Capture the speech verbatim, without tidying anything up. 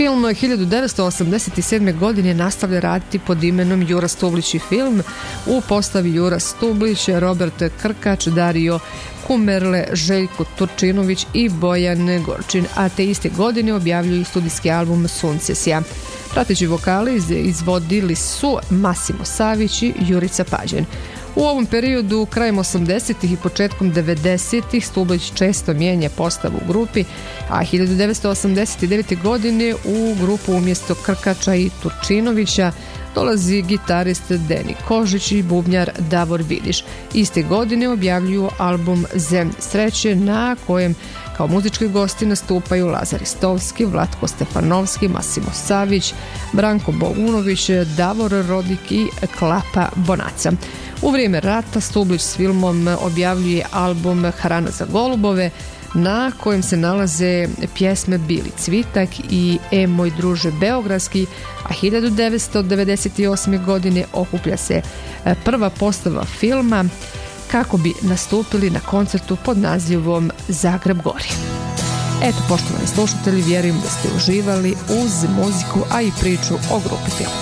Film hiljadu devetsto osamdeset sedme. godine nastavlja raditi pod imenom Jura Stublić i film. U postavi Jura Stublić, Robert Krkač, Dario Kumerle, Željko Turčinović i Bojan Gorčin, a te iste godine objavljuju studijski album Sunce sja. Prateći vokali izvodili su Massimo Savić i Jurica Pađen. U ovom periodu, krajem osamdesetih i početkom devedesetih, Stublić često mijenja postavu u grupi, a hiljadu devetsto osamdeset devete. godine u grupu umjesto Krkača i Turčinovića dolazi gitarist Deni Kožić i bubnjar Davor Vidiš. Iste godine objavljuju album Zemlje sreće, na kojem kao muzički gosti nastupaju Lazar Istovski, Vlatko Stefanovski, Massimo Savić, Branko Bounović, Davor Rodik i Klapa Bonaca. U vrijeme rata Stublić s filmom objavljuje album Hrana za golubove, na kojem se nalaze pjesme Bili cvitak i E moj druže beogradski, a hiljadu devetsto devedeset osme. godine okuplja se prva postava filma kako bi nastupili na koncertu pod nazivom Zagreb gori. Eto, poštovani slušatelji, vjerujem da ste uživali uz muziku, a i priču o grupi Film.